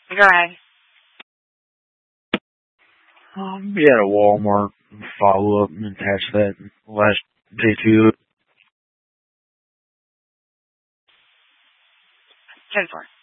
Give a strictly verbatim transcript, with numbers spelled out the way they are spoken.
Go ahead. Um, be at a Walmart, follow up and attach that last day to it. ten four.